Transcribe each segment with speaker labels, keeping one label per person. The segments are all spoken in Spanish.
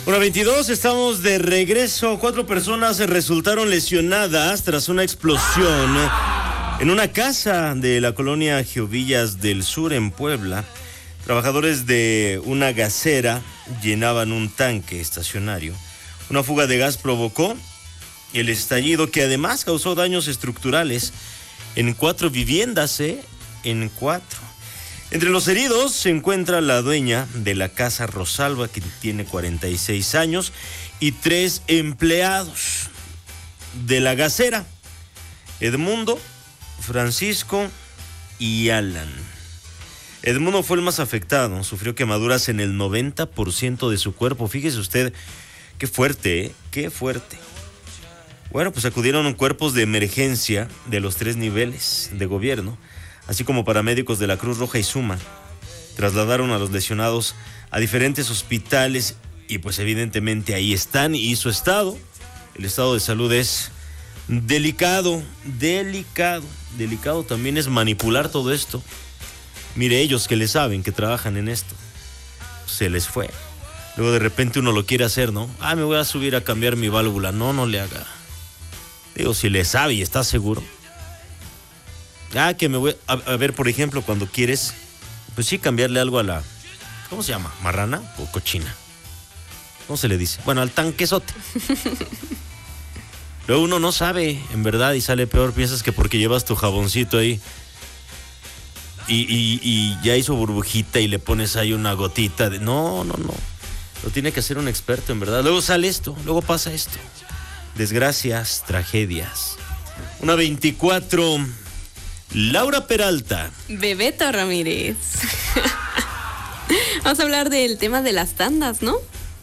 Speaker 1: 1:22, estamos de regreso. 4 personas resultaron lesionadas tras una explosión en una casa de la colonia Geovillas del Sur en Puebla. Trabajadores de una gasera llenaban un tanque estacionario. Una fuga de gas provocó el estallido, que además causó daños estructurales en 4 viviendas, en 4. Entre los heridos se encuentra la dueña de la casa, Rosalba, que tiene 46 años, y 3 empleados de la gasera, Edmundo, Francisco y Alan. Edmundo fue el más afectado, sufrió quemaduras en el 90% de su cuerpo. Fíjese usted, qué fuerte, qué fuerte. Bueno, pues acudieron cuerpos de emergencia de los 3 niveles de gobierno, así como paramédicos de la Cruz Roja y Suma. Trasladaron a los lesionados a diferentes hospitales y pues evidentemente ahí están, y su estado, el estado de salud es delicado también es manipular todo esto. Mire, ellos que le saben, que trabajan en esto, se les fue. Luego de repente uno lo quiere hacer, ¿no? Me voy a subir a cambiar mi válvula. No le haga. Digo, si le sabe y está seguro. Que me voy a ver, por ejemplo, cuando quieres, pues sí, cambiarle algo a la, ¿cómo se llama? ¿Marrana o cochina? ¿Cómo se le dice? Bueno, al tanquesote. Luego uno no sabe, en verdad, y sale peor. Piensas que porque llevas tu jaboncito ahí y ya hizo burbujita y le pones ahí una gotita de... No. Lo tiene que hacer un experto, en verdad. Luego sale esto, luego pasa esto. Desgracias, tragedias. 1:24... Laura Peralta.
Speaker 2: Bebeto Ramírez. Vamos a hablar del tema de las tandas, ¿no?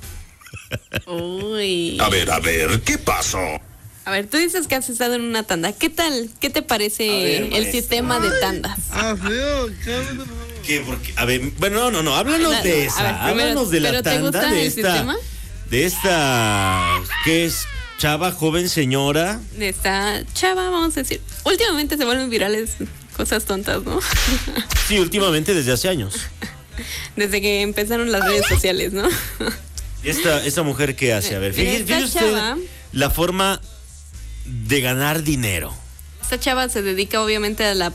Speaker 2: Uy.
Speaker 3: A ver, ¿qué pasó?
Speaker 2: A ver, tú dices que has estado en una tanda. ¿Qué tal? ¿Qué te parece el sistema de tandas?
Speaker 1: ¿Qué? Porque, a ver, bueno, no, háblanos de esa.
Speaker 2: Ver, primero,
Speaker 1: háblanos de la
Speaker 2: ¿pero
Speaker 1: tanda,
Speaker 2: te gusta
Speaker 1: de
Speaker 2: el
Speaker 1: esta.
Speaker 2: sistema?
Speaker 1: De esta. ¿Qué es? Chava, joven, señora.
Speaker 2: De esta chava, vamos a decir. Últimamente se vuelven virales cosas tontas, ¿no?
Speaker 1: Sí, últimamente desde hace años.
Speaker 2: Desde que empezaron las redes sociales, ¿no?
Speaker 1: Esta mujer, ¿qué hace? A ver, fíjese usted la forma de ganar dinero.
Speaker 2: Esta chava se dedica obviamente a la